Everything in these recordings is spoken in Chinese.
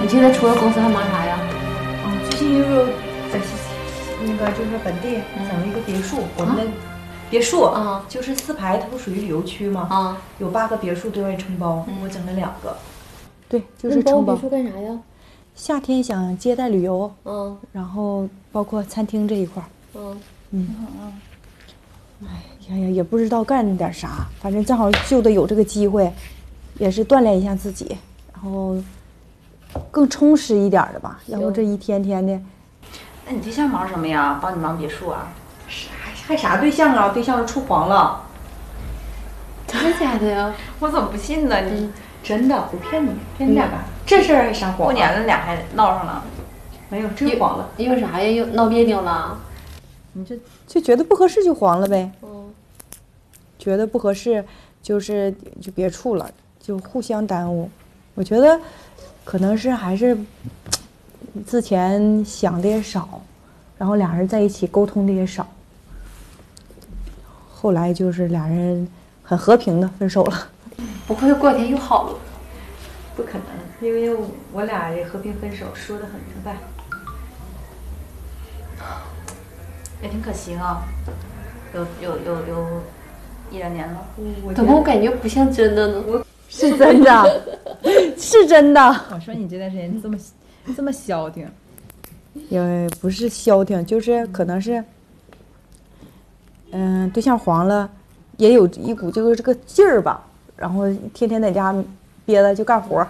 你现在除了公司还忙啥呀？ 最近又在那个就是本地整了一个别墅，我们的别墅就是4排，它不属于旅游区吗？有8个别墅对外承包，我整了2个。对，就是承包。 别墅干啥呀？ 夏天想接待旅游，然后包括餐厅这一块儿，哎呀，也不知道干点啥，反正正好就得有这个机会，也是锻炼一下自己，然后更充实一点的吧。要不这一天天的。 那你对象忙什么呀？帮你忙别墅啊？ 还啥对象啊？对象都处黄了。 真的假的呀？ 我怎么不信呢？你真的不骗你，骗你俩干？这事儿还啥黄？ 过年了俩还闹上了？ 没有，真黄了。 因为啥呀？又闹别扭了？ 你就觉得不合适就黄了呗。觉得不合适就别处了，就互相耽误。我觉得可能是还是之前想的也少，然后俩人在一起沟通的也少，后来就是俩人很和平的分手了。 不会过天又好了？ 不可能，因为我俩也和平分手，说得很明白。 也挺可惜啊，有1、2年了。 怎么我感觉不像真的呢？ 是真的，是真的。 我说你这段时间这么消停， 也不是消停，就是可能是，对象黄了，也有一股就是这个劲儿吧，然后天天在家憋着就干活。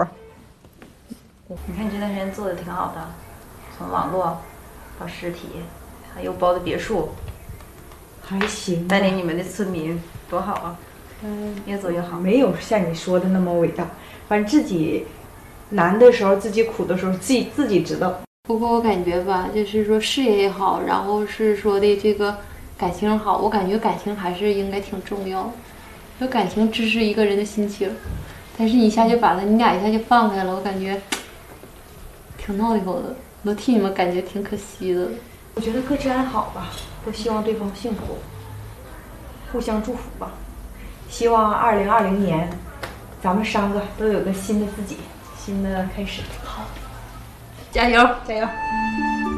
你看你这段时间做的挺好的，从网络到实体，还又包的别墅， 还行， 带领你们的村民多好啊！越做越好。 没有像你说的那么伟大，反正自己难的时候、自己苦的时候，自己知道。 不过我感觉吧，就是说事业也好，然后是说的这个感情好，我感觉感情还是应该挺重要的。就感情支持一个人的心情，但是你一下就你俩一下就放开了，我感觉挺闹腾的，我替你们感觉挺可惜的。 我觉得各自安好吧，都希望对方幸福，互相祝福吧。希望2020年，咱们3个都有个新的自己，新的开始。好， 加油， 加油！